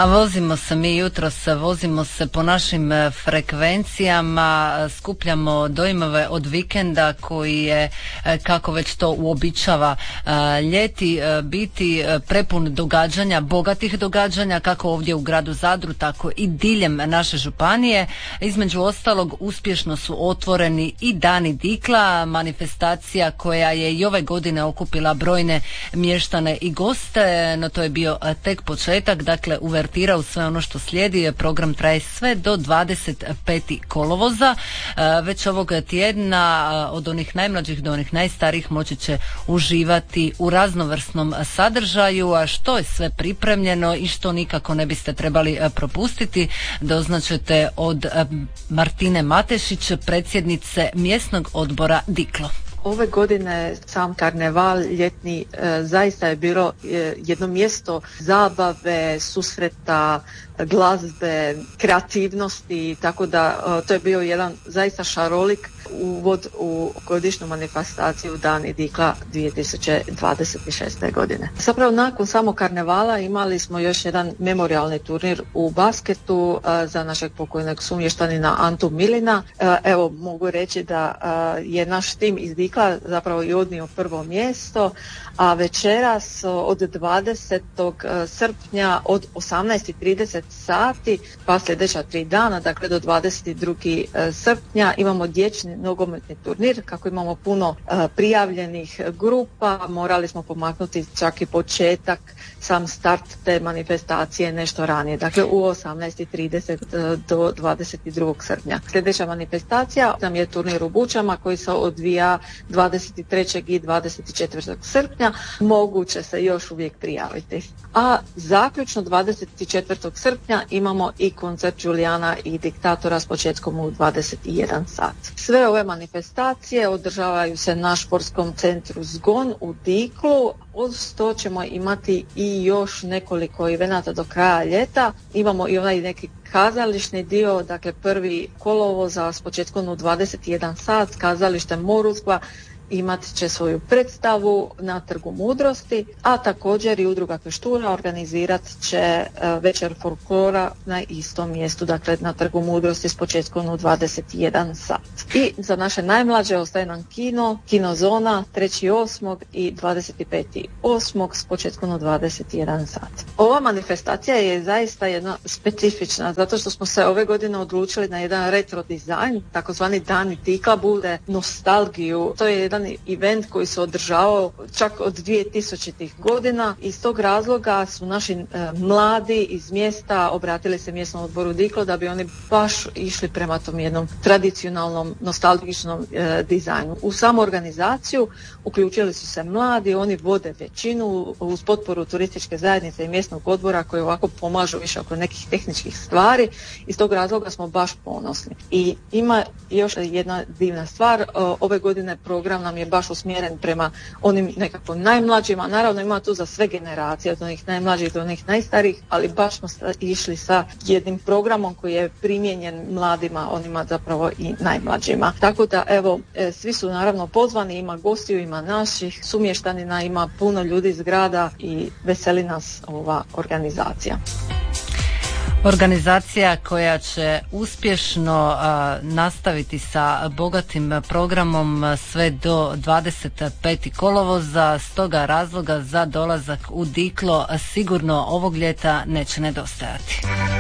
A vozimo se mi jutros, vozimo se po našim frekvencijama, skupljamo dojmove od vikenda koji je, kako već to uobičava ljeti, biti prepun događanja, bogatih događanja, kako ovdje u gradu Zadru, tako i diljem naše županije. Između ostalog, uspješno su otvoreni i Dani Dikla, manifestacija koja je i ove godine okupila brojne mještane i goste, no to je bio tek početak, dakle uvertira u sve ono što slijedi. Program traje sve do 25. kolovoza. Već ovog tjedna od onih najmlađih do onih najstarijih moći će uživati u raznovrsnom sadržaju, a što je sve pripremljeno i što nikako ne biste trebali propustiti doznaćete od Martine Matešić, predsjednice mjesnog odbora Diklo. Ove godine sam karneval ljetni zaista je bilo jedno mjesto zabave, susreta, glazbe, kreativnosti, tako da to je bio jedan zaista šarolik uvod u godišnju manifestaciju Dani Dikla 2026. godine. Zapravo nakon samog karnevala imali smo još jedan memorialni turnir u basketu za našeg pokojnog sumještanina Antu Milina. Evo mogu reći da je naš tim iz Dikla zapravo i odnio prvo mjesto, a večeras od 20. srpnja od 18:30 sati pa sljedeća 3 dana, dakle do 22. srpnja imamo dječji nogometni turnir. Kako imamo puno prijavljenih grupa, morali smo pomaknuti čak i početak, sam start te manifestacije nešto ranije, dakle u 18:30 do 22. srpnja. Sljedeća manifestacija nam je turnir u Bučama koji se odvija 23. i 24. srpnja. Moguće se još uvijek prijaviti. A zaključno 24. srpnja imamo i koncert Julijana i Diktatora s početkom u 21 sat. Sve ove manifestacije održavaju se na športskom centru Zgon u Diklu. Uz to ćemo imati i još nekoliko evenata do kraja ljeta. Imamo i onaj neki kazališni dio, dakle 1. kolovoza s početkom u 21 sat, kazalište Moruskva imat će svoju predstavu na Trgu mudrosti, a također i udruga Kveštura organizirat će večer folklora na istom mjestu, dakle na Trgu mudrosti s početkom u 21 sat. I za naše najmlađe ostaje nam Kinozona 3.8. i 25.8. s početkom u 21 sat. Ova manifestacija je zaista jedna specifična, zato što smo se ove godine odlučili na jedan retro dizajn, takozvani Dani Dikla, bude nostalgiju. To je jedan event koji se održavao čak od 2000-ih godina. Iz tog razloga su naši mladi iz mjesta obratili se mjesnom odboru Diklo da bi oni baš išli prema tom jednom tradicionalnom, nostalgičnom dizajnu. U samu organizaciju uključili su se mladi, oni vode većinu uz potporu turističke zajednice i mjesnog odbora koji ovako pomažu više oko nekih tehničkih stvari. Iz tog razloga smo baš ponosni. I ima još jedna divna stvar, ove godine program nam je baš usmjeren prema onim nekako najmlađima, naravno ima tu za sve generacije, od onih najmlađih do onih najstarijih, ali baš smo išli sa jednim programom koji je primijenjen mladima, onima zapravo i najmlađima. Tako da evo, svi su naravno pozvani, ima gostiju, ima naših sumještanina, ima puno ljudi iz grada i veseli nas ova organizacija. Organizacija koja će uspješno nastaviti sa bogatim programom sve do 25. kolovoza, stoga razloga za dolazak u Diklo sigurno ovog ljeta neće nedostajati.